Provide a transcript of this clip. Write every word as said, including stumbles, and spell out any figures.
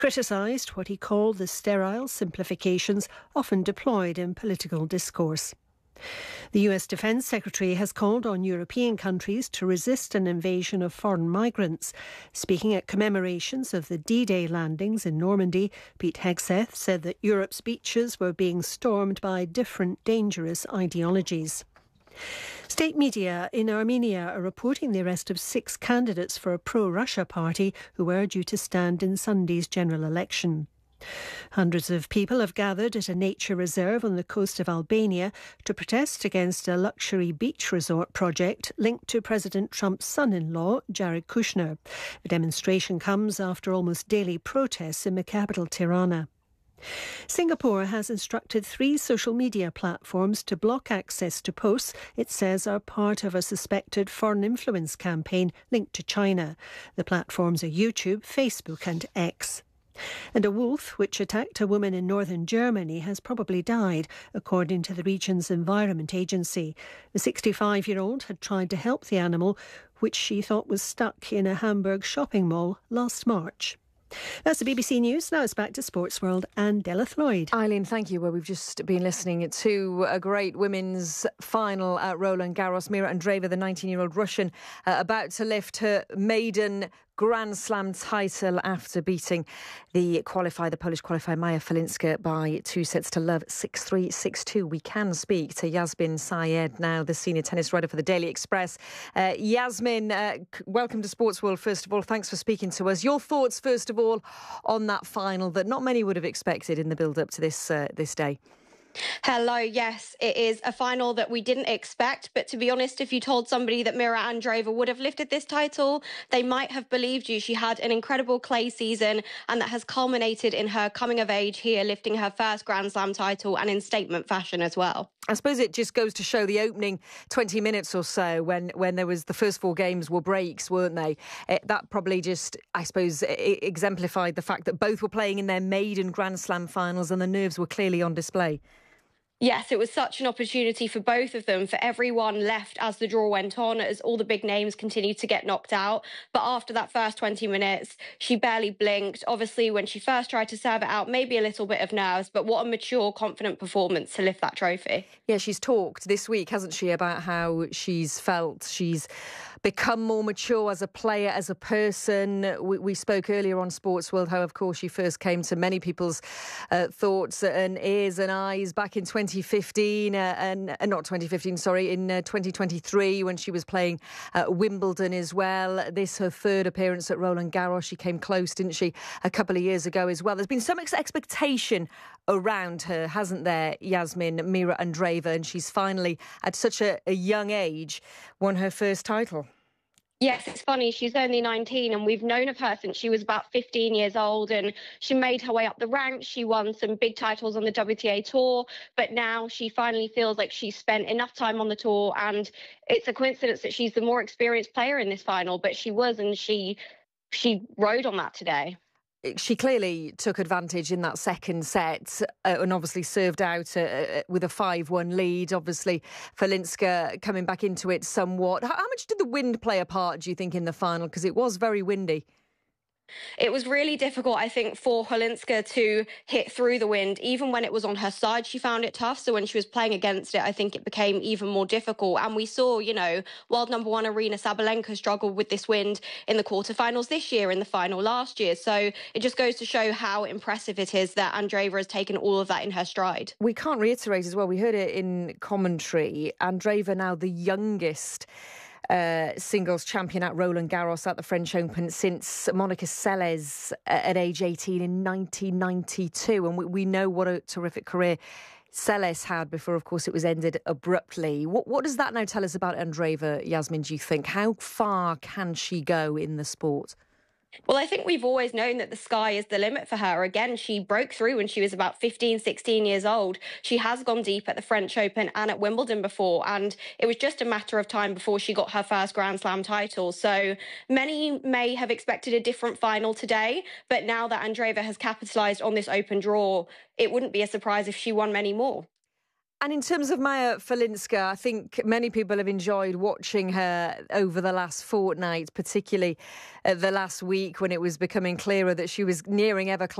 criticised what he called the sterile simplifications often deployed in political discourse. The U S Defence Secretary has called on European countries to resist an invasion of foreign migrants. Speaking at commemorations of the D-Day landings in Normandy, Pete Hegseth said that Europe's beaches were being stormed by different dangerous ideologies. State media in Armenia are reporting the arrest of six candidates for a pro-Russia party who were due to stand in Sunday's general election. Hundreds of people have gathered at a nature reserve on the coast of Albania to protest against a luxury beach resort project linked to President Trump's son-in-law, Jared Kushner. The demonstration comes after almost daily protests in the capital, Tirana. Singapore has instructed three social media platforms to block access to posts it says are part of a suspected foreign influence campaign linked to China. The platforms are YouTube, Facebook and X. And a wolf which attacked a woman in northern Germany has probably died, according to the region's Environment Agency. The sixty-five-year-old had tried to help the animal, which she thought was stuck in a Hamburg shopping mall last March. That's the B B C News. Now it's back to Sports World and Della Floyd. Eileen, thank you. Well, we've just been listening to a great women's final at Roland Garros. Mira Andreeva, the nineteen-year-old Russian, uh, about to lift her maiden Grand Slam title after beating the qualifier, the Polish qualifier Maja Falinska by two sets to love, six three, six two. We can speak to Yasmin Syed now, the senior tennis writer for the Daily Express. Uh, Yasmin, uh, welcome to Sports World. First of all, thanks for speaking to us. Your thoughts, first of all, on that final that not many would have expected in the build-up to this uh, this day. Hello, yes, it is a final that we didn't expect, but to be honest, if you told somebody that Mira Andreeva would have lifted this title, they might have believed you. She had an incredible clay season, and that has culminated in her coming of age here, lifting her first Grand Slam title, and in statement fashion as well. I suppose it just goes to show the opening twenty minutes or so when, when there was the first four games were breaks, weren't they? It, that probably just, I suppose, exemplified the fact that both were playing in their maiden Grand Slam finals and the nerves were clearly on display. Yes, it was such an opportunity for both of them, for everyone left as the draw went on, as all the big names continued to get knocked out. But after that first twenty minutes, she barely blinked. Obviously, when she first tried to serve it out, maybe a little bit of nerves, but what a mature, confident performance to lift that trophy. Yeah, she's talked this week, hasn't she, about how she's felt. She's become more mature as a player, as a person. We, we spoke earlier on Sports World how, of course, she first came to many people's uh, thoughts and ears and eyes back in twenty fifteen, uh, and uh, not twenty fifteen, sorry, in uh, twenty twenty-three when she was playing uh, Wimbledon as well. This, her third appearance at Roland Garros. She came close, didn't she, a couple of years ago as well. There's been so much expectation around her, hasn't there, Yasmin, Mira Andreeva, and she's finally, at such a, a young age, won her first title. Yes, it's funny. She's only nineteen and we've known of her since she was about fifteen years old, and she made her way up the ranks. She won some big titles on the W T A tour, but now she finally feels like she's spent enough time on the tour, and it's a coincidence that she's the more experienced player in this final, but she was, and she she rode on that today. She clearly took advantage in that second set uh, and obviously served out uh, with a five one lead. Obviously, Falinska coming back into it somewhat. How, how much did the wind play a part, do you think, in the final? Because it was very windy. It was really difficult, I think, for Falinska to hit through the wind. Even when it was on her side, she found it tough. So when she was playing against it, I think it became even more difficult. And we saw, you know, world number one Aryna Sabalenka struggle with this wind in the quarterfinals this year, in the final last year. So it just goes to show how impressive it is that Andreeva has taken all of that in her stride. We can't reiterate as well, we heard it in commentary, Andreeva now the youngest Uh, singles champion at Roland Garros at the French Open since Monica Seles uh, at age eighteen in nineteen ninety-two. And we, we know what a terrific career Seles had before, of course, it was ended abruptly. What, what does that now tell us about Andreeva, Yasmin, do you think? How far can she go in the sport? Well, I think we've always known that the sky is the limit for her. Again, she broke through when she was about fifteen, sixteen years old. She has gone deep at the French Open and at Wimbledon before, and it was just a matter of time before she got her first Grand Slam title. So many may have expected a different final today, but now that Andreeva has capitalised on this open draw, it wouldn't be a surprise if she won many more. And in terms of Maya Falinska, I think many people have enjoyed watching her over the last fortnight, particularly uh, the last week when it was becoming clearer that she was nearing ever closer